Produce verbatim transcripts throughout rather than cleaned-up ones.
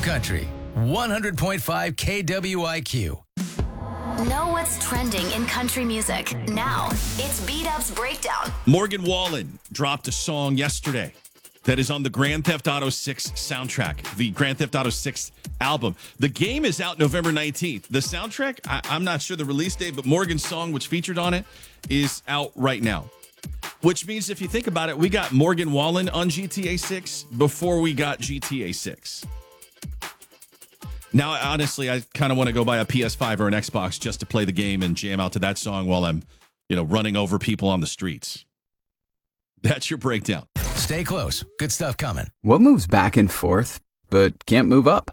Country, one hundred point five K W I Q. Know what's trending in country music. Now, it's B-Dub's Breakdown. Morgan Wallen dropped a song yesterday that is on the Grand Theft Auto six soundtrack, the Grand Theft Auto six album. The game is out November nineteenth. The soundtrack, I, I'm not sure the release date, but Morgan's song, which featured on it, is out right now. Which means if you think about it, we got Morgan Wallen on G T A six before we got G T A six. Now, honestly, I kind of want to go buy a P S five or an Xbox just to play the game and jam out to that song while I'm, you know, running over people on the streets. That's your breakdown. Stay close. Good stuff coming. What moves back and forth, but can't move up?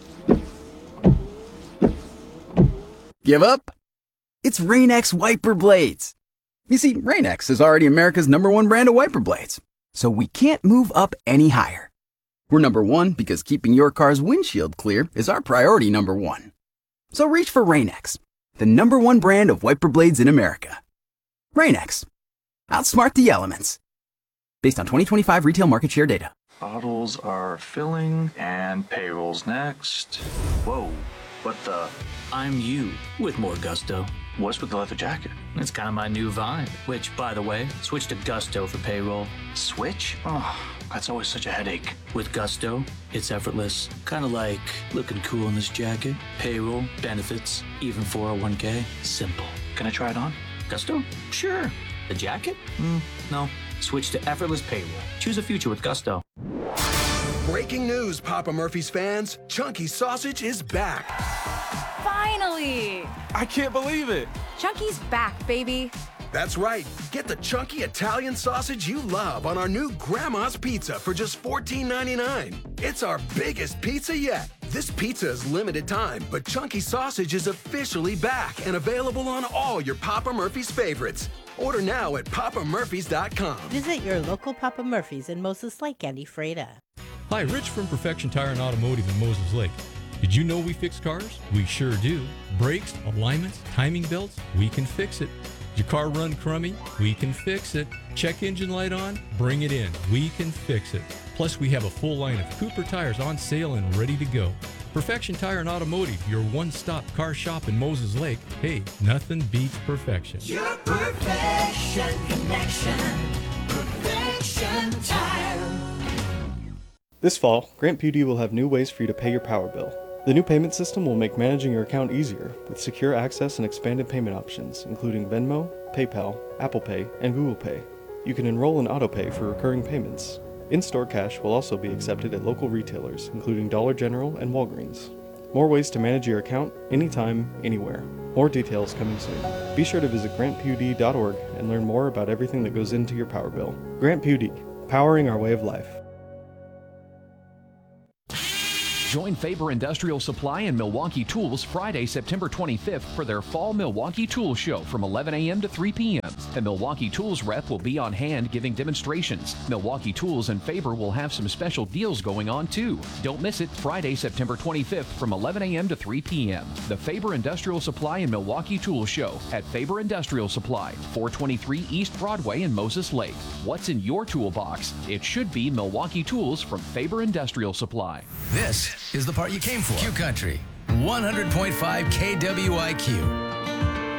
Give up? It's Rain-X wiper blades. You see, Rain-X is already America's number one brand of wiper blades, so we can't move up any higher. We're number one because keeping your car's windshield clear is our priority number one. So reach for Rain-X, the number one brand of wiper blades in America. Rain-X. Outsmart the elements. Based on twenty twenty-five retail market share data. Bottles are filling and payroll's next. Whoa, what the? I'm you with more gusto. What's with the leather jacket? It's kind of my new vibe, which, by the way, switch to Gusto for payroll. Switch? Oh, that's always such a headache. With Gusto, it's effortless. Kind of like looking cool in this jacket. Payroll, benefits, even four oh one k. Simple. Can I try it on? Gusto? Sure. The jacket? Mm, no. Switch to effortless payroll. Choose a future with Gusto. Breaking news, Papa Murphy's fans. Chunky Sausage is back. Finally! I can't believe it. Chunky's back, baby. That's right. Get the chunky Italian sausage you love on our new Grandma's Pizza for just fourteen ninety-nine. It's our biggest pizza yet. This pizza is limited time, but Chunky Sausage is officially back and available on all your Papa Murphy's favorites. Order now at papa murphys dot com. Visit your local Papa Murphy's in Moses Lake and Ephrata. Hi, Rich from Perfection Tire and Automotive in Moses Lake. Did you know we fix cars? We sure do. Brakes, alignments, timing belts, we can fix it. Did your car run crummy? We can fix it. Check engine light on? Bring it in. We can fix it. Plus, we have a full line of Cooper tires on sale and ready to go. Perfection Tire and Automotive, your one-stop car shop in Moses Lake. Hey, nothing beats perfection. Your perfection connection. Perfection Tire. This fall, Grant Beauty will have new ways for you to pay your power bill. The new payment system will make managing your account easier, with secure access and expanded payment options, including Venmo, PayPal, Apple Pay, and Google Pay. You can enroll in AutoPay for recurring payments. In-store cash will also be accepted at local retailers, including Dollar General and Walgreens. More ways to manage your account, anytime, anywhere. More details coming soon. Be sure to visit grant p u d dot org and learn more about everything that goes into your power bill. Grant P U D, powering our way of life. Join Faber Industrial Supply and Milwaukee Tools Friday, September twenty-fifth for their Fall Milwaukee Tools Show from eleven a.m. to three p.m. The Milwaukee Tools rep will be on hand giving demonstrations. Milwaukee Tools and Faber will have some special deals going on too. Don't miss it, Friday, September twenty-fifth from eleven a.m. to three p.m. The Faber Industrial Supply and Milwaukee Tools Show at Faber Industrial Supply, four twenty-three East Broadway in Moses Lake. What's in your toolbox? It should be Milwaukee Tools from Faber Industrial Supply. This is the part you came for. Q Country, one hundred point five K W I Q.